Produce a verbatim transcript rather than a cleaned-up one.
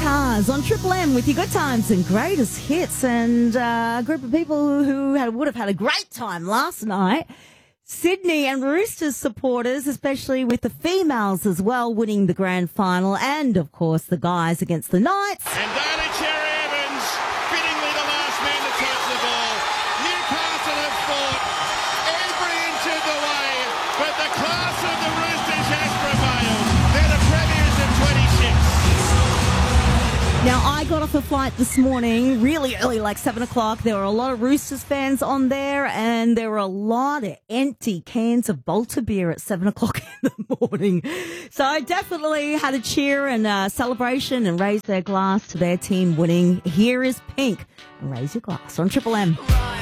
Cars on Triple M with your good times and greatest hits, and uh, a group of people who had, would have had a great time last night. Sydney and Roosters supporters, especially with the females as well, winning the grand final, and of course the guys against the Knights. And Daly Cherry Evans, fittingly the last man to touch the ball. Newcastle have fought every inch of the way, but the class of the Roosters has prevailed. They're the premiers of twenty-six. Now, I got off a flight this morning really early, like seven o'clock. There were a lot of Roosters fans on there, and there were a lot of empty cans of Bolter beer at seven o'clock in the morning. So I definitely had a cheer and a celebration and raise their glass to their team winning. Here is Pink, and raise your glass on Triple M.